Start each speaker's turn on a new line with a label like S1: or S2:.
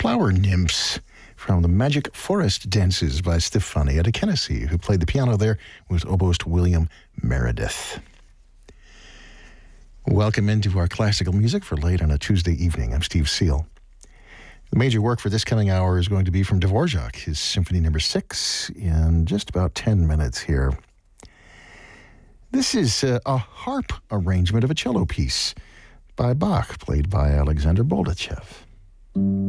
S1: Flower Nymphs from the Magic Forest Dances by Stefania de Kennedy, who played the piano there with oboist William Meredith. Welcome into our classical music for late on a Tuesday evening. I'm Steve Seal. The major work for this coming hour is going to be from Dvorak, his Symphony No. 6, in just about 10 minutes here. This is a harp arrangement of a cello piece by Bach, played by Alexander Boldachev.